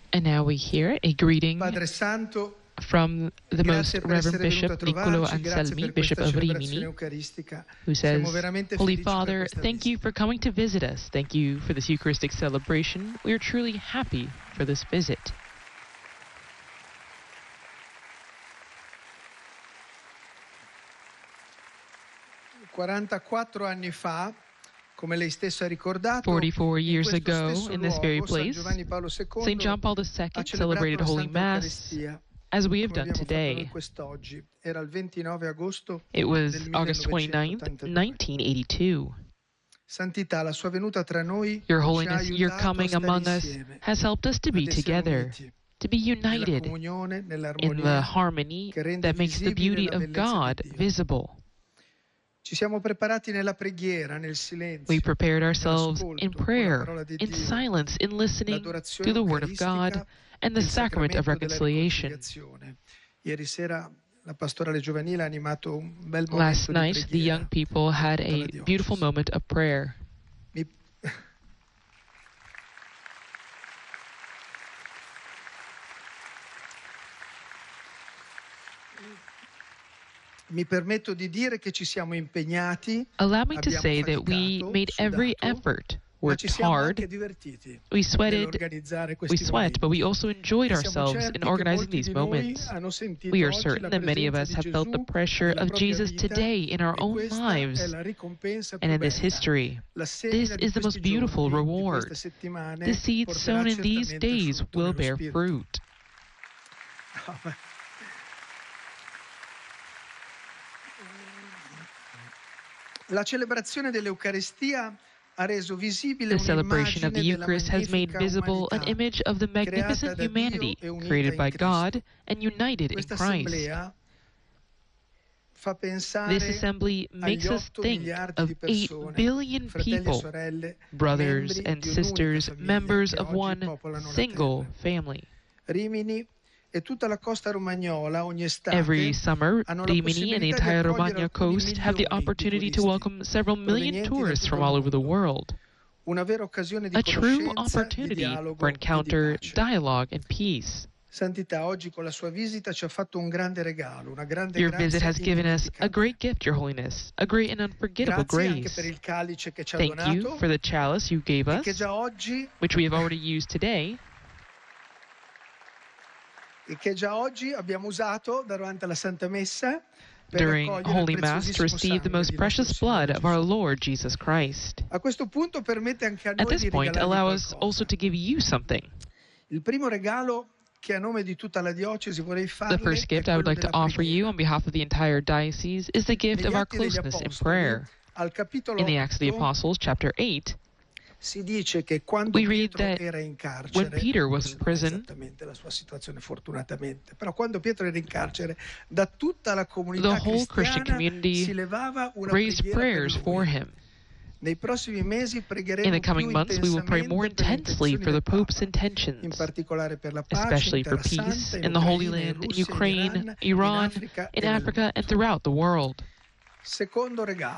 And now we hear a greeting Padre Santo, from the Most grazie per Reverend essere venuto a Bishop Niccolo trovarci, grazie Anselmi, per Bishop questa of celebrazione Rimini, eucaristica. who Siamo says, veramente Holy felici per Father, questa thank you visita. for coming to visit us. Thank you for this Eucharistic celebration. We are truly happy for this visit. Anni fa, come lei stesso ha ricordato, 44 in years questo ago, stesso in this very luogo, San place, Giovanni Paolo St. II John Paul II ha celebrated celebrato la Holy Santa Mass Eucaristia, as we have come done abbiamo fatto noi today. quest'oggi. Era il 29 agosto It was del August 29th, 1982. 1982. Santità, la sua venuta tra noi Your ci ha Holiness, your aiutato a coming stare among us insieme, has helped us to be ad essere together, uniti to be nella united comunione, in the nell'armonia harmony che rende that makes the visibile beauty la of bellezza God di Dio. visible. Ci siamo preparati nella preghiera, nel We silenzio, prepared ourselves in nell'ascolto con la prayer, parola di in Dio, silence, in listening l'adorazione to the Word of God eucaristica, and the il sacrament of sacramento della reconciliation. riconciliazione. Ieri sera la pastorale giovanile ha animato un bel Last momento di night, the young preghiera people had per tutta la a beautiful diocesi. moment of prayer. Mi permetto di dire che ci siamo impegnati, Allow me to abbiamo say that we faticato, made every sudato, effort, ma worked ci siamo anche hard, divertiti we sweated, nell'organizzare we questi sweat, but we momenti. also enjoyed E siamo ourselves certi in che organizing molti these di noi moments. hanno sentito We are oggi certain la that many of presenza us di have felt the Gesù pressure nella of propria Jesus vita, today in our e own questa è lives la ricompensa and più in this bella. history. La This semina di is the most questi beautiful giorni, di reward. queste settimane, The seeds porterà sown in these certamente days frutto will nello bear Spirito. fruit. La celebrazione dell'Eucaristia ha reso visibile The celebration of the un'immagine della Eucharist has made magnifica visible an umanità image of the creata magnificent da Dio humanity e unita created in by Cristo. God and united in Questa Christ. assemblea fa This pensare assembly makes agli us 8 think miliardi of di 8 persone, billion fratelli e people, sorelle, brothers membri and di un'unica sisters, famiglia members che of oggi one popolano la single terra. family. Rimini e tutta la costa romagnola ogni estate Every summer, hanno la Rimini and the possibilità di entire accogliere Romagna alcuni coast have the milioni di opportunity to turisti welcome several million provenienti da tourists tutto from il all over the mondo. world. Una vera occasione di A true conoscenza, di opportunity dialogo for e di encounter, pace. dialogue, and peace. Santità, oggi con la sua visita ci ha fatto un grande regalo, una grande Your visit grazia has given us a indimenticabile. great gift, Your Holiness, a great and unforgettable Grazie anche grace. per il calice che ci ha Thank you donato for the chalice you gave e che us, già oggi which we have already used today, abbiamo usato davanti alla Santa Messa per during raccogliere il Holy Mass to preziosissimo receive the sangue most di nostro precious blood Signore of our Gesù. Lord Jesus Christ. A questo punto permette anche a At noi this di point, regalarvi allow us also qualcosa. to give you something. Il primo regalo che a nome di tutta la diocesi vorrei The farle first è gift I would quello like to della offer you preghiera. on behalf of the entire diocese is the gift of Negli our Atti degli closeness in Apostoli, prayer. al capitolo In the Acts of the 8, Apostles, chapter 8, si dice che quando we read Pietro that era in when carcere, Peter was in non è prison, esattamente la sua situazione fortunatamente, però quando Pietro era in carcere, da tutta la the comunità whole Christian cristiana si community levava una raised preghiera per prayers for lui. him. Nei prossimi mesi In pregheremo the coming più months, we will pray more intensamente per le intensely intenzioni for the del Pope's Papa, in intentions, particolare per la pace in especially for Terra peace Santa, in in the Holy Ucraina, in Land, in Russia, in Ukraine, Iran, in Iran, Africa in e nel Africa, and mondo. throughout the world. Secondo regalo.